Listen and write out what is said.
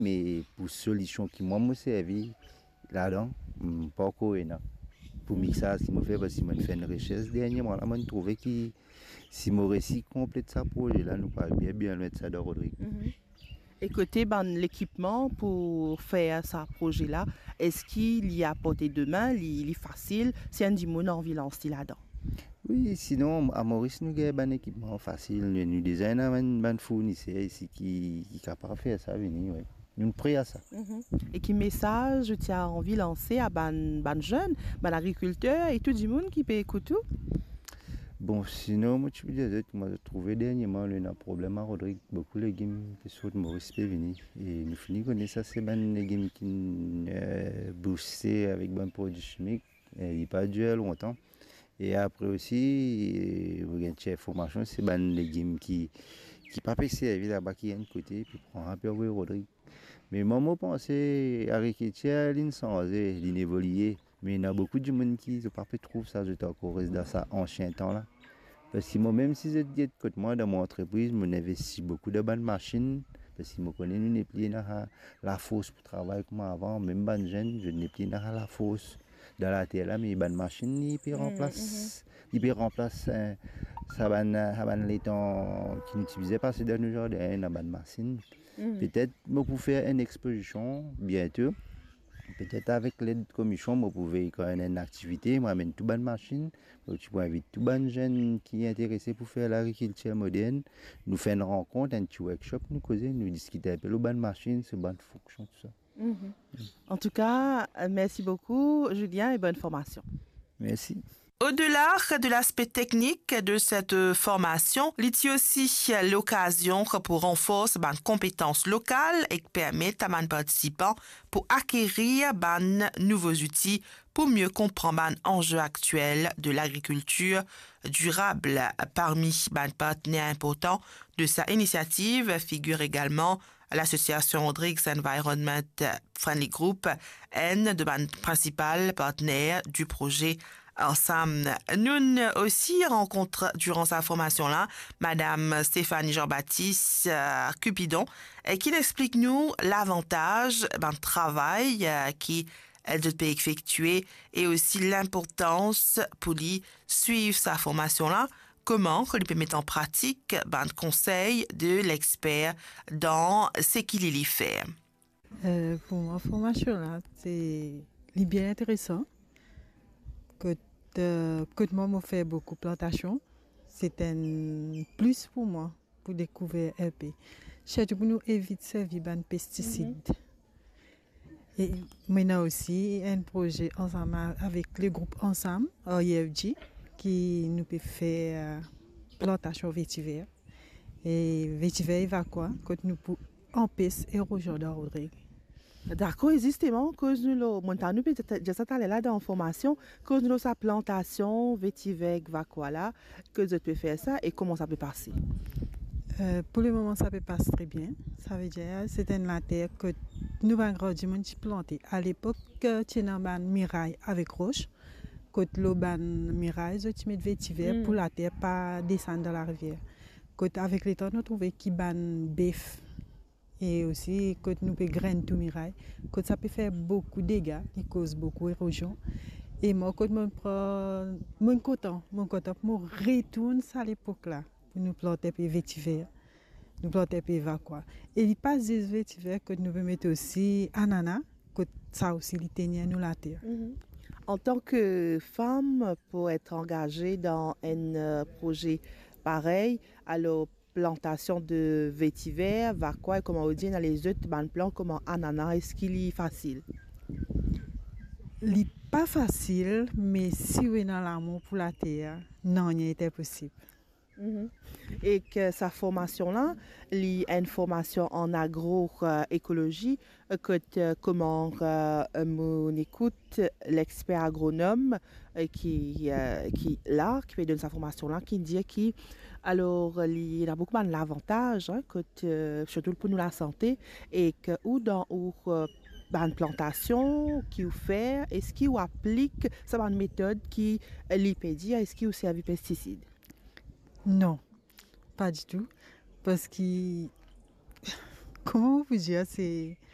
Mais pour solution qui moi me servi là-dedans, pas encore non. Pour mixer, si je fais parce que je fais une recherche dernièrement, là, je trouve que si mon récit complète ça projet là, nous parlons bien mettre ça dans Rodrigue. Et côté l'équipement pour faire ce projet-là, est-ce qu'il y a portée de main, il est facile, si un dimon a envie de lancer là-dedans? Oui, sinon à Maurice nous avons un équipement facile, nous designers un fournisseur ici qui est capable de faire ça venir, oui. Nous prêts à ça. Et qui message tu as envie de lancer à ban jeunes, ban agriculteurs et tout le monde qui peut écouter? Bon, sinon, moi, tu peux dire, moi, j'ai trouvé dernièrement un problème à Rodrigue. Beaucoup de légumes qui sont de Maurice peut venir. Et nous finissons connaître ça, c'est des légumes qui boostés avec des produits chimiques. Il n'y a pas duré longtemps. Et après aussi, vous avez une information, c'est des légumes qui pas pu servir là-bas, qui viennent côté, puis prendre un peu de Rodrigue. Mais moi, je pense que l'agriculture, elle sans évoluer. Mais il y a beaucoup de gens qui ne pas trouver ça, je encore dans ça ancien temps là. Parce que moi, même si je dis que moi, dans mon entreprise, je investis beaucoup de bonnes machines. Parce que je connais une plus dans la fosse pour travailler comme avant, même bonnes jeunes, je n'ai plus dans la fosse, dans la terre là, mais les bonnes machines, ils peuvent remplacer, ça les temps qui n'utilisaient pas ces derniers jours, dans bonnes machines. Peut-être, je peux faire une exposition bientôt. Peut-être avec l'aide de commission, vous pouvez quand même une activité, moi amène tout bonne machine, tu peux inviter tout bonne jeunes qui sont intéressés pour faire l'agriculture moderne, nous faire une rencontre, un petit workshop, nous causer, nous discuter un peu de bonne machine, c'est bonne fonction, tout ça. En tout cas, merci beaucoup Julien et bonne formation. Merci. Au-delà de l'aspect technique de cette formation, il y a aussi l'occasion pour renforcer les compétences locales et permettre à les participants pour acquérir de nouveaux outils pour mieux comprendre les enjeux actuels de l'agriculture durable. Parmi les partenaires importants de sa initiative figure également l'association Rodrigues Environment Friendly Group, un de mes principaux partenaires du projet. Ensemble, nous aussi rencontrons durant sa formation-là Madame Stéphanie Jean-Baptiste Cupidon qui explique nous l'avantage d'un travail qui elle peut effectuer et aussi l'importance pour lui suivre sa formation-là. Comment il peut mettre en pratique le conseil de l'expert dans ce qu'il y fait. Pour ma formation là, c'est bien intéressant. Quand moi, je fais beaucoup de plantations, c'est un plus pour moi, pour découvrir un peu. Surtout pour nous éviter de servir de pesticides. Et maintenant aussi, un projet ensemble avec le groupe Ensemble, IFG, qui nous peut faire plantation vétiver. Et vétiver, il va quoi? Quand nous pouvons empêcher l'érosion de Rodrigue. D'accord, justement, cause nous le montagne peut-être ça t'allait là dans formation, cause nous sa plantation vétivec va quoi là, que je peux faire ça et comment ça peut passer. Pour le moment ça peut passer très bien. Ça veut dire c'est une terre que nous avons grandi planté. À l'époque tu as une miraille avec roche, quand l'eau ban miraille tu mets vétiver pour la terre pas descendre dans la rivière. Quand avec les temps nous trouvons qui ban bœuf. Et aussi, quand nous pouvons grainer tout miraille, quand ça peut faire beaucoup de dégâts, il cause beaucoup d'érosion. Et moi, quand je prends mon content, je retourne à l'époque là, pour nous planter puis vétiver, nous planter puis quoi. Et il passe des vétiver que nous pouvons mettre aussi ananas, que ça aussi, il tenait nous la terre. En tant que femme, pour être engagée dans un projet pareil, alors plantation de vétiver, va quoi et comment on dit dans les autres plants comme ananas, est-ce qu'il est facile? Il n'est pas facile, mais si on est dans l'amour pour la terre, non, il était possible. Et que sa formation-là, il y a une formation en agroécologie, comment on écoute l'expert agronome qui fait donner sa formation-là, qui dit qu'il il a beaucoup d'avantages, surtout pour nous la santé, et que une plantation qui vous fait, est-ce qu'il applique cette méthode qui l'IPD, est-ce qu'il sert des pesticides? Non, pas du tout. Parce que, comment vous dire, c'est